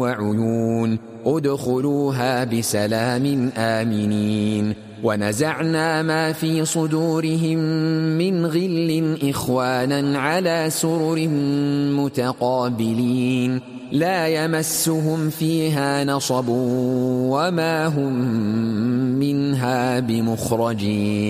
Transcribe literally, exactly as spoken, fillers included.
وعيون ادخلوها بسلام آمنين ونزعنا ما في صدورهم من غل إخوانا على سرر متقابلين لا يمسهم فيها نصب وما هم منها بمخرجين.